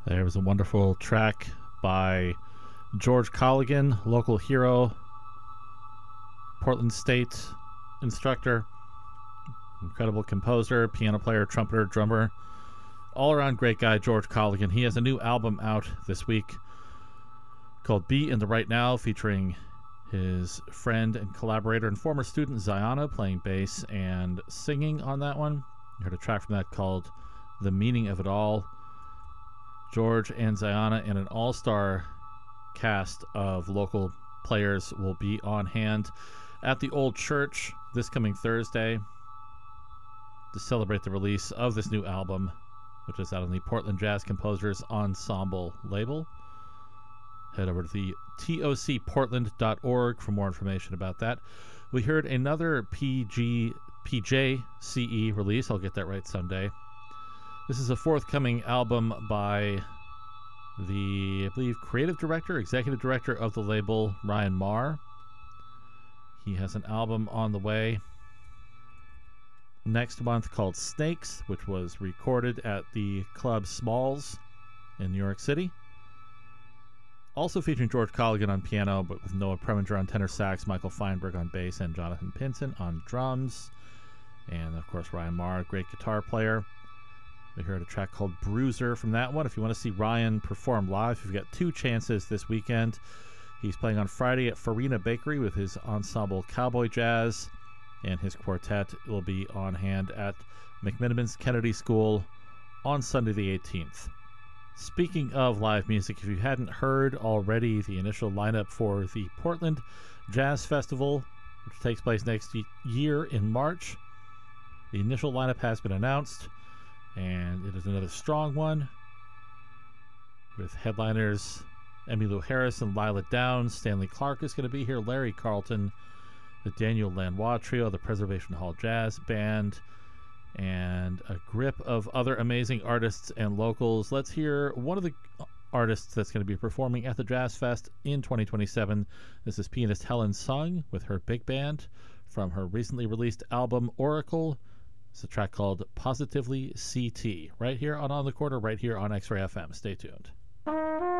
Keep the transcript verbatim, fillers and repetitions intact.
There was a wonderful track by George Colligan, local hero, Portland State instructor, incredible composer, piano player, trumpeter, drummer, all-around great guy, George Colligan. He has a new album out this week called Be in the Right Now, featuring his friend and collaborator and former student Ziana playing bass and singing on that one. You heard a track from that called The Meaning of It All. George and Ziana and an all-star cast of local players will be on hand at the Old Church this coming Thursday to celebrate the release of this new album, which is out on the Portland Jazz Composers Ensemble label. Head over to the T O C portland dot org for more information about that. We heard another P G, P J C E release. I'll get that right someday. This is a forthcoming album by the, I believe, creative director, executive director of the label, Ryan Marr. He has an album on the way next month called Snakes, which was recorded at the Club Smalls in New York City. Also featuring George Colligan on piano, but with Noah Preminger on tenor sax, Michael Feinberg on bass, and Jonathan Pinson on drums. And, of course, Ryan Marr, great guitar player. We heard a track called Bruiser from that one. If you want to see Ryan perform live, you've got two chances this weekend. He's playing on Friday at Farina Bakery with his ensemble Cowboy Jazz, and his quartet will be on hand at McMenamins Kennedy School on Sunday the eighteenth. Speaking of live music, if you hadn't heard already the initial lineup for the Portland Jazz Festival, which takes place next year in March, the initial lineup has been announced, and it is another strong one with headliners Emmylou Harris and Lila Downs. Stanley Clark is going to be here, Larry Carlton, the Daniel Lanois Trio, the Preservation Hall Jazz Band, and a grip of other amazing artists and locals. Let's hear one of the artists that's going to be performing at the Jazz Fest in twenty twenty-seven. This is pianist Helen Sung with her big band from her recently released album Oracle. It's a track called Positively C T, right here on On the Quarter, right here on X-Ray F M. Stay tuned.